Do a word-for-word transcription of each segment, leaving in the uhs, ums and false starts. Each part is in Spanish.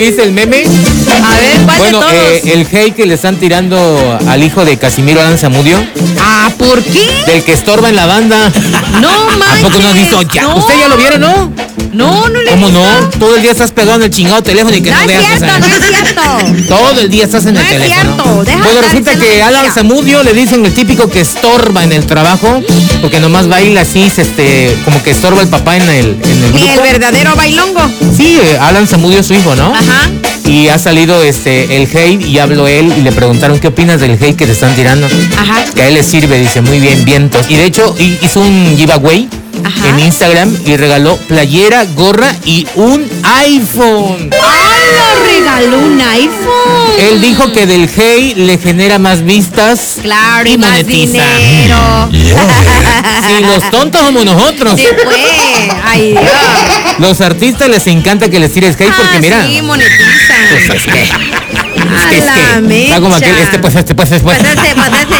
¿Viste el meme? A ver, ¿cuál bueno, de todos? Eh, el hate que le están tirando al hijo de Casimiro Alan Zamudio. Ah, ¿por qué? Del que estorba en la banda. No manches. ¿A poco no has visto? Ya, no. ¿Usted ya lo vieron, no? No, no le he ¿Cómo visto. no? Todo el día estás pegado en el chingado teléfono y que no, No es veas. cierto, o sea, no es cierto. Todo el día estás en No el es teléfono. cierto, deja Bueno, de resulta estar que diciendo Alan mentira. Zamudio le dicen el típico que estorba en el trabajo, porque nomás baila así, se, este, como que estorba el papá en el, en el Ni el grupo. verdadero bailongo. Sí, eh, Alan Zamudio es su hijo, ¿no? Ajá. Y ha salido este el hate y habló él y le preguntaron qué opinas del hate que te están tirando. Ajá. Que a él le sirve, dice, muy bien, vientos. Y de hecho hi- hizo un giveaway Ajá. en Instagram y regaló playera, gorra y un iPhone. ¡Ah, lo regaló un iPhone! Él dijo que del hate le genera más vistas Claro, y y más monetiza. dinero. Sí, los tontos somos nosotros. Sí, pues. Ay, Dios. Los artistas les encanta que les tires hate porque Ah, mira. sí, monetizan. Pues es que, es A que, es la que, está como aquel, mecha. este pues, este pues, este pues. Pásate,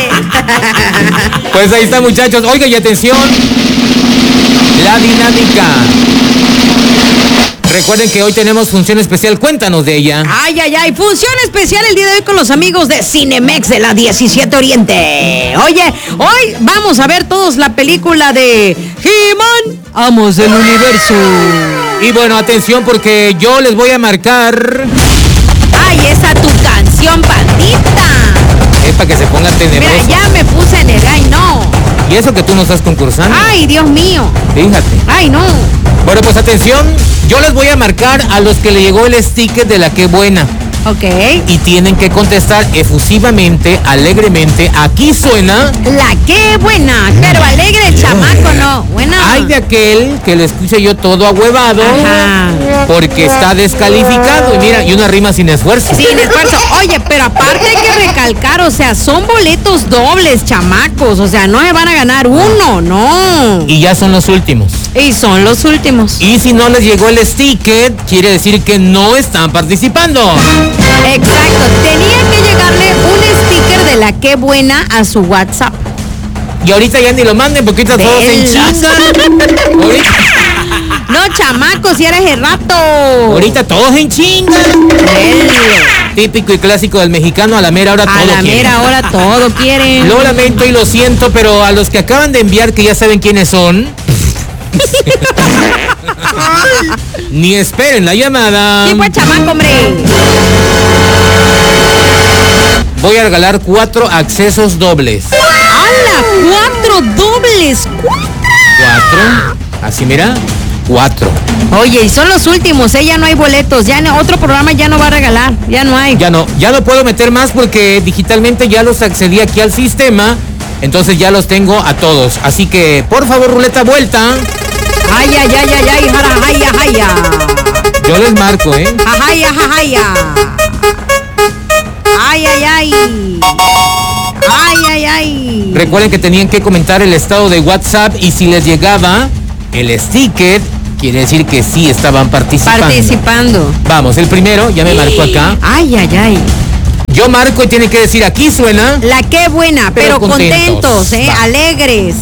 pásate. Pues ahí está, muchachos. Oiga, y atención, la dinámica. Recuerden que hoy tenemos función especial, cuéntanos de ella. Ay, ay, ay, función especial el día de hoy con los amigos de Cinemex de la diecisiete Oriente. Oye, hoy vamos a ver todos la película de He-Man, Amos del Universo. Y bueno, atención porque yo les voy a marcar, Ay, esa tu canción, pandita. es para que se ponga Mira, tenebroso. ya me puse en el ay, no. Y eso que tú no estás concursando, Ay, Dios mío. fíjate. Ay, no. Bueno, pues atención, yo les voy a marcar a los que le llegó el sticker de la que buena. Ok. Y tienen que contestar efusivamente, alegremente. Aquí suena. La que buena, pero alegre el chamaco, no. Buena. Hay de aquel que lo escuche yo todo ahuevado. Ajá. Porque está descalificado. Y mira, y una rima sin esfuerzo. Sin esfuerzo. Oye, pero aparte hay que recalcar, o sea, son boletos dobles, chamacos. O sea, no se van a ganar uno, no. Y ya son los últimos. Y son los últimos. Y si no les llegó el sticker, quiere decir que no están participando. Exacto. Tenía que llegarle un sticker de la que buena a su WhatsApp. Y ahorita ya ni lo manden porque ahorita todos se Vela. enchingan. Ahorita, No, chamacos, si eres el rato. ahorita todos se enchingan. Vela. Típico y clásico del mexicano, a la mera hora todo A la quiere. mera hora todo quieren. Lo lamento y lo siento, pero a los que acaban de enviar, que ya saben quiénes son, ni esperen la llamada. Sí, pues, chamaco, hombre. Voy a regalar cuatro accesos dobles. ¡Hala! ¡Cuatro dobles! ¡Cuatro! Cuatro. Así mira, cuatro. Oye, y son los últimos, ¿eh? Ya no hay boletos. Ya no- otro programa ya no va a regalar. Ya no hay. Ya no, ya no puedo meter más porque digitalmente ya los accedí aquí al sistema. Entonces ya los tengo a todos. Así que, por favor, ruleta vuelta. Ay, ay, ay, ay, ay, jara, ay, ay, ay. Yo les marco, ¿eh? Ay, ay, ay, ay, ay, ay. Ay, ay, ay. Recuerden que tenían que comentar el estado de WhatsApp y si les llegaba el sticker, quiere decir que sí estaban participando. Participando. Vamos, el primero, ya me marcó acá. Ay, ay, ay. Yo marco y tiene que decir, aquí suena. La que buena, pero, Pero contentos, contentos, ¿eh? va. Alegres.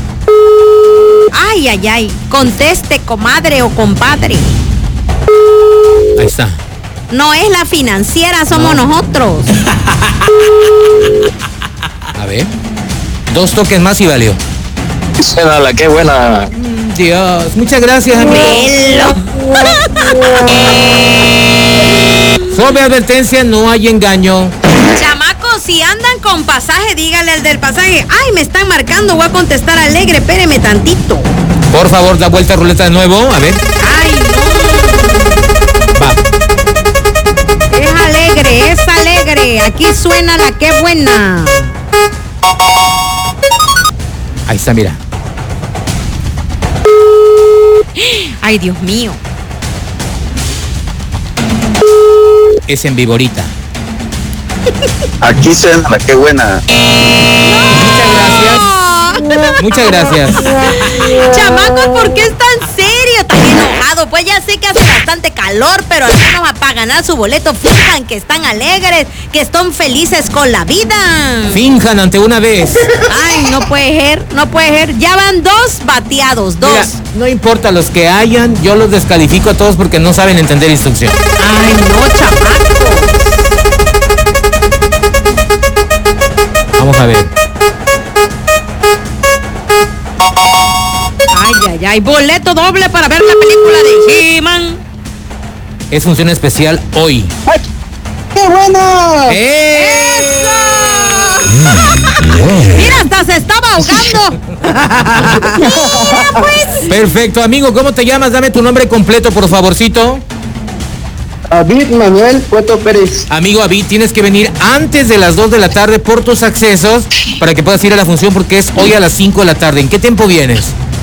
Ay, ay, ay. Conteste, comadre o compadre. Ahí está. No es la financiera, somos No. nosotros. A ver. Dos toques más y valió. Suena la que buena. Dios, muchas gracias, amigo. Velo. Sobre advertencia, no hay engaño. Chamacos, si andan con pasaje, dígale al del pasaje. Ay, me están marcando, voy a contestar alegre, espéreme tantito. Por favor, da vuelta ruleta de nuevo. A ver. Ay, no. Va. Es alegre, es alegre. Aquí suena la que buena. Ahí está, mira. Ay, Dios mío. Es en viborita. Aquí suena la que buena. Muchas gracias. Muchas gracias. Chamacos, ¿por qué es tan serio? tan enojado? Pues ya sé que hace bastante calor, pero al menos para ganar su boleto finjan que están alegres, que están felices con la vida. Finjan ante una vez. Ay, no puede ser, no puede ser. Ya van dos bateados, dos. Mira, no importa los que hayan, yo los descalifico a todos porque no saben entender instrucción. Ay, no, chamacos. Vamos a ver. Ay, ay, ay. Boleto doble para ver la película de He-Man. Es función especial hoy. ¡Ay, qué buena! ¡Eh! Mira, hasta se estaba ahogando. Mira, pues. Perfecto, amigo, ¿cómo te llamas? Dame tu nombre completo, por favorcito. David Manuel Cueto Pérez. Amigo Avid, tienes que venir antes de las dos de la tarde por tus accesos para que puedas ir a la función porque es hoy a las cinco de la tarde. ¿En qué tiempo vienes?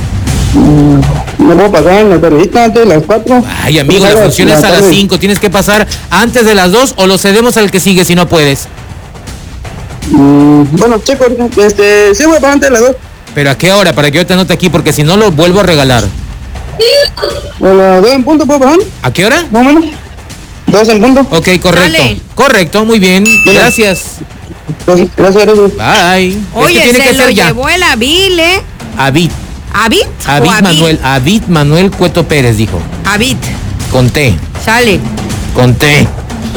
No puedo pasar en la tardecita antes de las cuatro. Ay, amigo, la función es a las cinco. Tienes que pasar antes de las dos o lo cedemos al que sigue si no puedes. Mm, bueno, checo, este, sí voy para antes de las dos. ¿Pero a qué hora? Para que yo te anote aquí porque si no lo vuelvo a regalar. A las dos en punto, ¿puedo pasar? ¿A qué hora? Más o menos. Dos en punto. Ok, correcto. Dale. Correcto, muy bien. Gracias. Gracias, gracias. Bye. Oye, es que tiene se que lo ser ya. llevó el Abil, ¿eh? Avid. ¿Avid? Avid o Abil? Manuel. Avid Manuel Cueto Pérez dijo. Avid. Con T. Sale. Con T.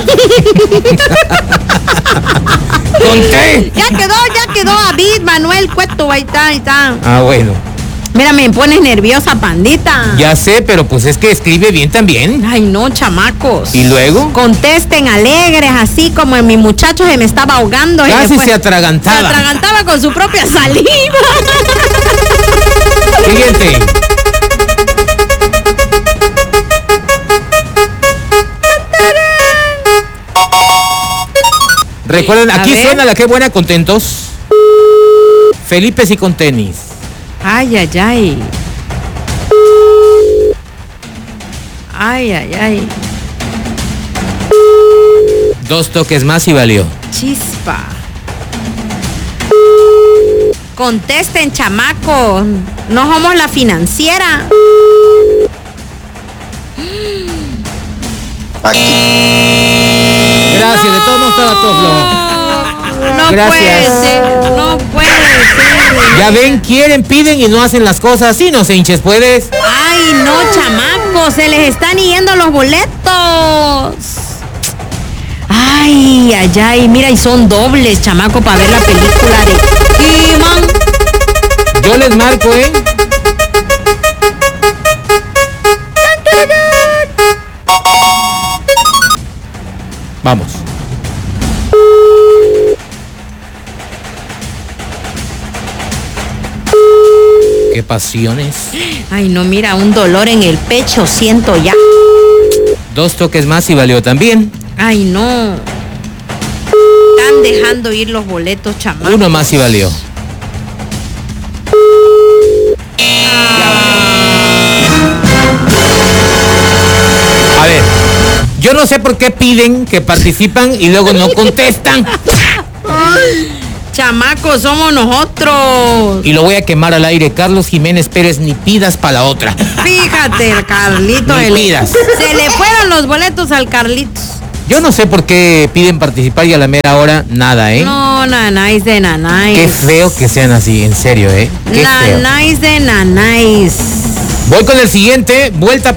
Con T. Ya quedó, ya quedó Avid Manuel Cueto. Ahí está, ahí está. Ah, bueno. Mira, me pones nerviosa, pandita. Ya sé, pero pues es que escribe bien también. Ay, no, chamacos. ¿Y luego? Contesten alegres, así como en mi muchacho se me estaba ahogando. y Casi después se atragantaba. Se atragantaba con su propia saliva. Siguiente. Recuerden, aquí A ver. suena la que buena, contentos. Felipe sí con tenis. Ay, ay, ay. Ay, ay, ay. Dos toques más y valió. Chispa. Contesten, chamacos. No somos la financiera. Gracias, de todos modos estaba todo flojo. No Gracias. puede ser, no puede ser. Ya ven, quieren, piden y no hacen las cosas así, no se hinches, ¿puedes? Ay, no, chamacos, se les están yendo los boletos. Ay, ay, ay, mira, y son dobles, chamaco, para ver la película de He-Man. Yo les marco, ¿eh? Vamos. Qué pasiones. Ay, no, mira, un dolor en el pecho siento ya. Dos toques más y valió también. Ay, no. Están dejando ir los boletos, chamacos. Uno más y valió. A ver, yo no sé por qué piden que participan y luego no contestan. Chamacos, somos nosotros. Y lo voy a quemar al aire. Carlos Jiménez Pérez, ni pidas para la otra. Fíjate, el Carlito. Ni el- pidas. Se le fueron los boletos al Carlitos. Yo no sé por qué piden participar y a la mera hora nada, ¿eh? No, nanáis de nanáis. Qué feo que sean así, en serio, ¿eh? Qué feo. Nanáis de nanáis. Voy con el siguiente, vuelta